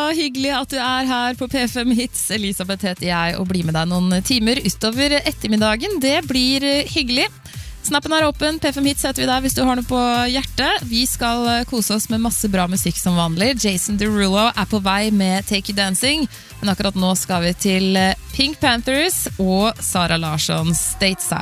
hyggelig at du her på P5 Hits. Elisabeth heter jeg, og blir med deg noen timer utover ettermiddagen. Det blir hyggelig. Snappen åpen, P5 Hits heter vi der hvis du har noe på hjertet. Vi skal kose oss med masse bra musikk som vanlig. Jason Derulo på vei med Take You Dancing, men akkurat nå skal vi til Pink Panthers og Sara Larsson Stateside.